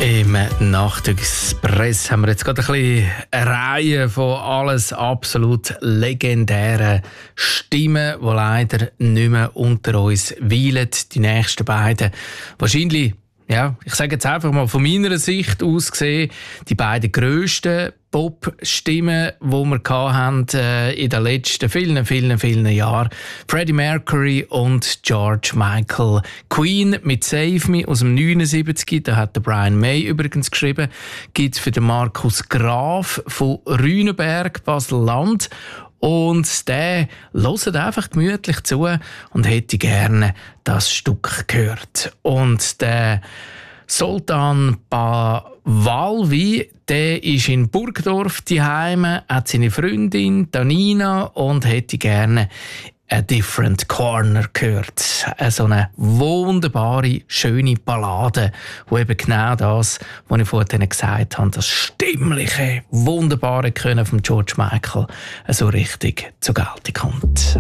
Im Nachtöxpress haben wir jetzt gerade eine Reihe von alles absolut legendären Stimmen, die leider nicht mehr unter uns weilen. Die nächsten beiden wahrscheinlich, ja, ich sage jetzt einfach mal von meiner Sicht aus gesehen, die beiden grössten Pop-Stimmen, die wir hatten, in den letzten vielen Jahren. Freddie Mercury und George Michael. Queen mit Save Me aus dem 79, da hat der Brian May übrigens geschrieben, gibt es für den Markus Graf von Rüneberg, Basel-Land. Und der hört einfach gemütlich zu und hätte gerne das Stück gehört. Und der Sultan Bawalwi, der ist in Burgdorf daheim, hat seine Freundin Danina und hätte gerne A Different Corner gehört. So eine wunderbare, schöne Ballade, wo eben genau das, was ich vorhin gesagt habe, das stimmliche, wunderbare Können von George Michael so richtig zur Geltung kommt.